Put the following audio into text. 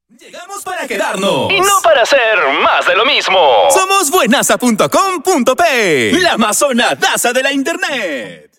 Llegamos para quedarnos y no para hacer más de lo mismo. Somos buenaza.com.p, la amazonadaza de la internet.